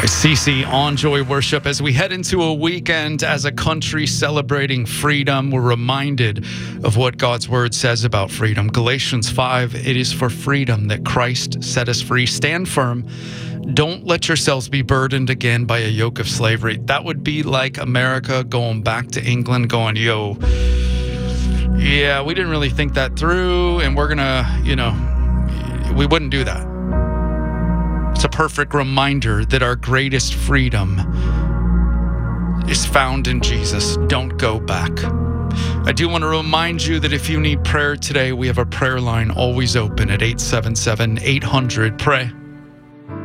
By CC on Joy Worship. As we head into a weekend as a country celebrating freedom, we're reminded of what God's word says about freedom. Galatians 5, it is for freedom that Christ set us free. Stand firm. Don't let yourselves be burdened again by a yoke of slavery. That would be like America going back to England going, yeah, we didn't really think that through, and we're gonna, we wouldn't do that. It's a perfect reminder that our greatest freedom is found in Jesus. Don't go back. I do want to remind you that if you need prayer today, we have a prayer line always open at 877-800-PRAY.